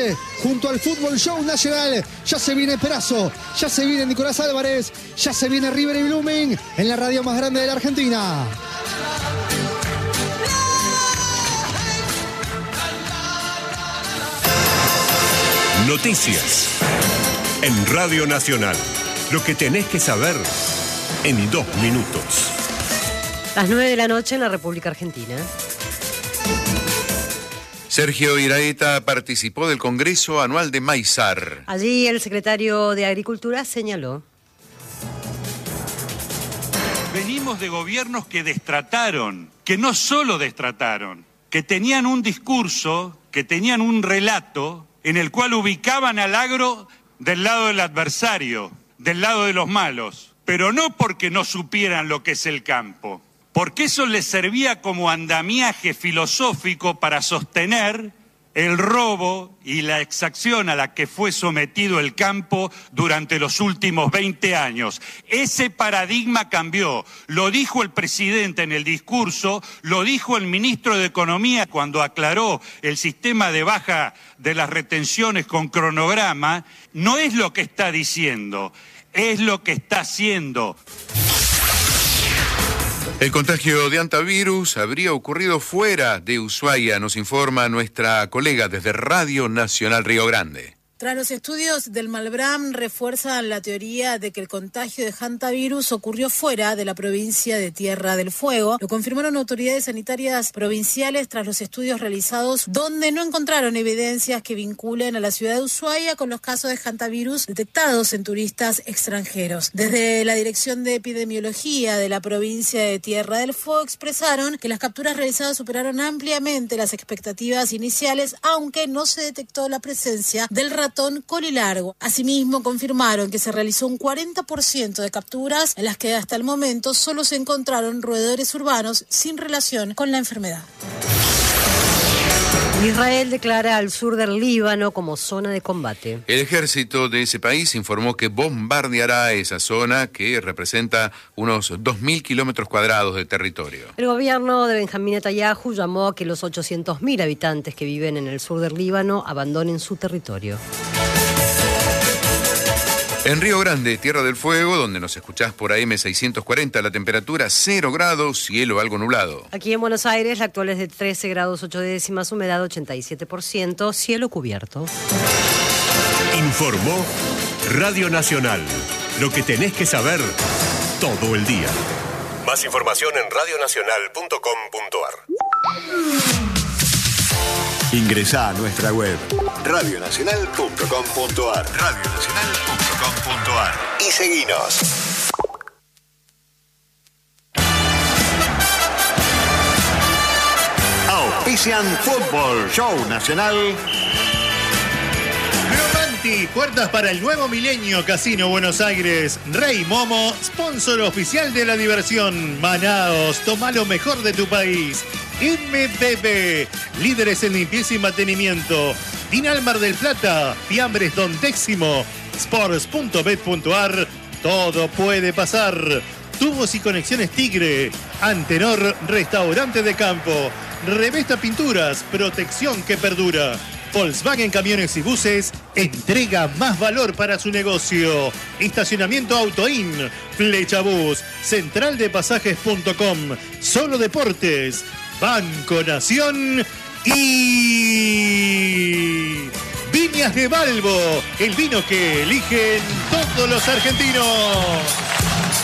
junto al Fútbol Show Nacional. Ya se viene Perazo, ya se viene Nicolás Álvarez, ya se viene River y Blooming en la radio más grande de la Argentina. Noticias en Radio Nacional. Lo que tenés que saber en 2 minutos. Las 9 de la noche en la República Argentina. Sergio Iraeta participó del Congreso Anual de Maizar. Allí el secretario de Agricultura señaló: venimos de gobiernos que destrataron, que no solo destrataron, que tenían un discurso, que tenían un relato en el cual ubicaban al agro del lado del adversario, del lado de los malos, pero no porque no supieran lo que es el campo, porque eso les servía como andamiaje filosófico para sostener el robo y la exacción a la que fue sometido el campo durante los últimos 20 años. Ese paradigma cambió. Lo dijo el presidente en el discurso, lo dijo el ministro de Economía cuando aclaró el sistema de baja de las retenciones con cronograma. No es lo que está diciendo, es lo que está haciendo. El contagio de hantavirus habría ocurrido fuera de Ushuaia, nos informa nuestra colega desde Radio Nacional Río Grande. Tras los estudios del Malbrán refuerzan la teoría de que el contagio de hantavirus ocurrió fuera de la provincia de Tierra del Fuego. Lo confirmaron autoridades sanitarias provinciales tras los estudios realizados, donde no encontraron evidencias que vinculen a la ciudad de Ushuaia con los casos de hantavirus detectados en turistas extranjeros. Desde la Dirección de Epidemiología de la provincia de Tierra del Fuego expresaron que las capturas realizadas superaron ampliamente las expectativas iniciales, aunque no se detectó la presencia del ratón colilargo. Asimismo, confirmaron que se realizó un 40% de capturas en las que hasta el momento solo se encontraron roedores urbanos sin relación con la enfermedad. Israel declara al sur del Líbano como zona de combate. El ejército de ese país informó que bombardeará esa zona que representa unos 2.000 kilómetros cuadrados de territorio. El gobierno de Benjamín Netanyahu llamó a que los 800.000 habitantes que viven en el sur del Líbano abandonen su territorio. En Río Grande, Tierra del Fuego, donde nos escuchás por AM 640, la temperatura 0 grados, cielo algo nublado. Aquí en Buenos Aires, la actual es de 13 grados 8 décimas, humedad 87%, cielo cubierto. Informó Radio Nacional. Lo que tenés que saber todo el día. Más información en radionacional.com.ar. Ingresá a nuestra web radionacional.com.ar y seguinos. Auspician Fútbol Show Nacional. Romanti, puertas para el nuevo milenio, Casino Buenos Aires. Rey Momo, sponsor oficial de la diversión. Manaos, toma lo mejor de tu país. MBB, líderes en limpieza y mantenimiento. Dinal Mar del Plata, Fiambres Don Décimo, Sports.bet.ar, todo puede pasar. Tubos y conexiones Tigre, Antenor, restaurante de campo, Revesta Pinturas, protección que perdura. Volkswagen Camiones y Buses entrega más valor para su negocio. Estacionamiento Autoin, Flecha Bus, centraldepasajes.com, Solo Deportes, Banco Nación y Viñas de Balbo, el vino que eligen todos los argentinos.